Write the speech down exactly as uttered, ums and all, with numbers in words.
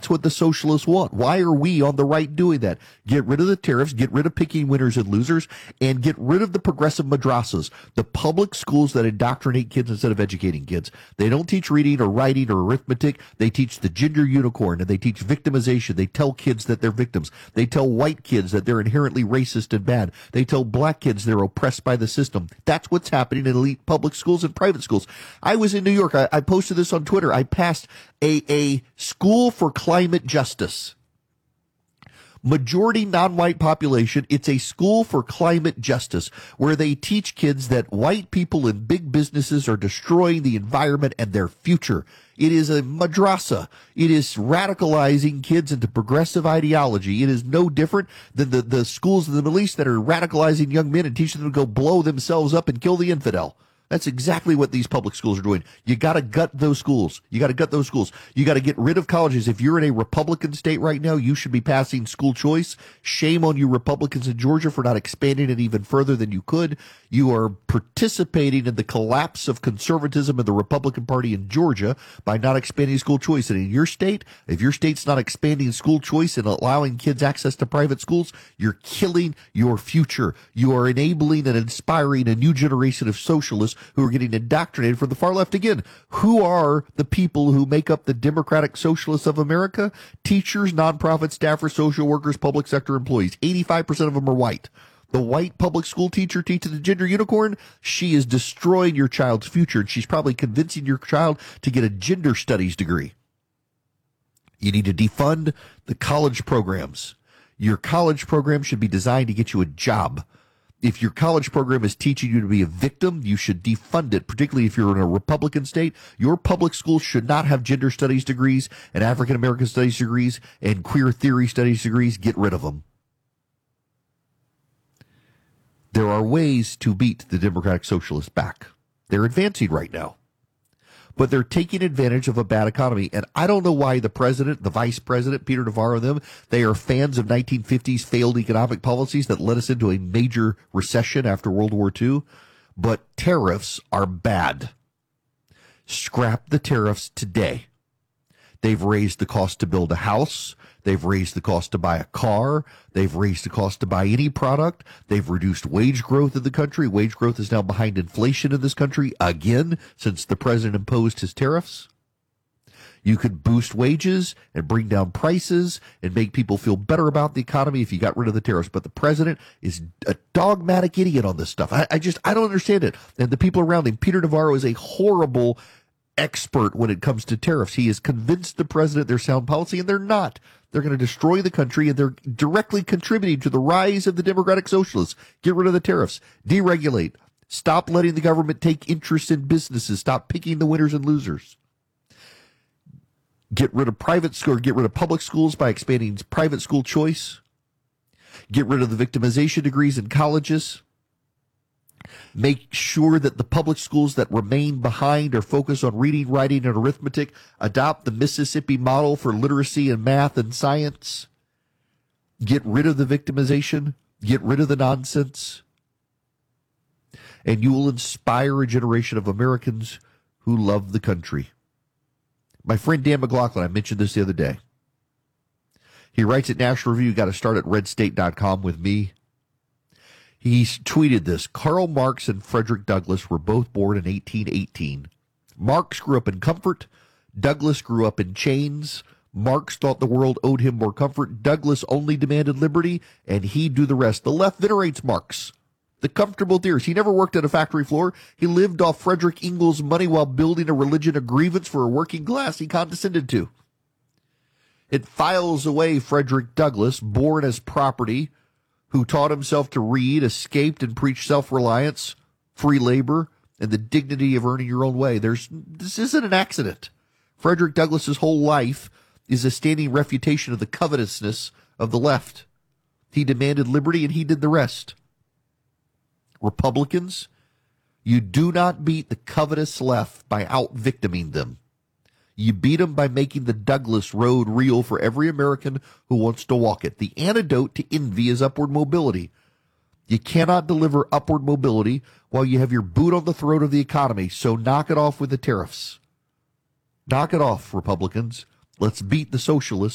That's what the socialists want. Why are we on the right doing that? Get rid of the tariffs, get rid of picking winners and losers, and get rid of the progressive madrasas, the public schools that indoctrinate kids instead of educating kids. They don't teach reading or writing or arithmetic. They teach the gender unicorn, and they teach victimization. They tell kids that they're victims. They tell white kids that they're inherently racist and bad. They tell black kids they're oppressed by the system. That's what's happening in elite public schools and private schools. I was in New York. I, I posted this on Twitter. I passed a, a school for climate justice. Majority non-white population. It's a school for climate justice where they teach kids that white people and big businesses are destroying the environment and their future. It is a madrasa. It is radicalizing kids into progressive ideology. It is no different than the, the schools in the Middle East that are radicalizing young men and teaching them to go blow themselves up and kill the infidel. That's exactly what these public schools are doing. You got to gut those schools. You got to gut those schools. You got to get rid of colleges. If you're in a Republican state right now, you should be passing school choice. Shame on you Republicans in Georgia for not expanding it even further than you could. You are participating in the collapse of conservatism in the Republican Party in Georgia by not expanding school choice. And in your state, if your state's not expanding school choice and allowing kids access to private schools, you're killing your future. You are enabling and inspiring a new generation of socialists who are getting indoctrinated from the far left. Again, who are the people who make up the Democratic Socialists of America? Teachers, nonprofit staffers, social workers, public sector employees. eighty-five percent of them are white. The white public school teacher teaching the gender unicorn, she is destroying your child's future, and she's probably convincing your child to get a gender studies degree. You need to defund the college programs. Your college program should be designed to get you a job. If your college program is teaching you to be a victim, you should defund it, particularly if you're in a Republican state. Your public schools should not have gender studies degrees and African American studies degrees and queer theory studies degrees. Get rid of them. There are ways to beat the Democratic Socialists back. They're advancing right now, but they're taking advantage of a bad economy. And I don't know why the president, the vice president, Peter Navarro, and them, they are fans of nineteen fifties failed economic policies that led us into a major recession after World War Two. But tariffs are bad. Scrap the tariffs today. They've raised the cost to build a house. They've raised the cost to buy a car. They've raised the cost to buy any product. They've reduced wage growth in the country. Wage growth is now behind inflation in this country again since the president imposed his tariffs. You could boost wages and bring down prices and make people feel better about the economy if you got rid of the tariffs. But the president is a dogmatic idiot on this stuff. I, I just, I don't understand it. And the people around him, Peter Navarro is a horrible expert when it comes to tariffs. He has convinced the president they're sound policy, and they're not. They're going to destroy the country, and they're directly contributing to the rise of the Democratic Socialists. Get rid of the tariffs. Deregulate. Stop letting the government take interest in businesses. Stop picking the winners and losers. Get rid of private school, or get rid of public schools by expanding private school choice. Get rid of the victimization degrees in colleges. Make sure that the public schools that remain behind are focused on reading, writing, and arithmetic. Adopt the Mississippi model for literacy and math and science. Get rid of the victimization. Get rid of the nonsense. And you will inspire a generation of Americans who love the country. My friend Dan McLaughlin, I mentioned this the other day. He writes at National Review, you got to start at red state dot com with me. He tweeted this. Karl Marx and Frederick Douglass were both born in eighteen eighteen. Marx grew up in comfort. Douglass grew up in chains. Marx thought the world owed him more comfort. Douglass only demanded liberty, and he'd do the rest. The left venerates Marx, the comfortable theorist. He never worked at a factory floor. He lived off Frederick Engels' money while building a religion of grievance for a working class he condescended to. It files away Frederick Douglass, born as property, who taught himself to read, escaped, and preached self-reliance, free labor, and the dignity of earning your own way. There's this isn't an accident. Frederick Douglass's whole life is a standing refutation of the covetousness of the left. He demanded liberty, and he did the rest. Republicans, you do not beat the covetous left by out-victiming them. You beat them by making the Douglass road real for every American who wants to walk it. The antidote to envy is upward mobility. You cannot deliver upward mobility while you have your boot on the throat of the economy, so knock it off with the tariffs. Knock it off, Republicans. Let's beat the socialists.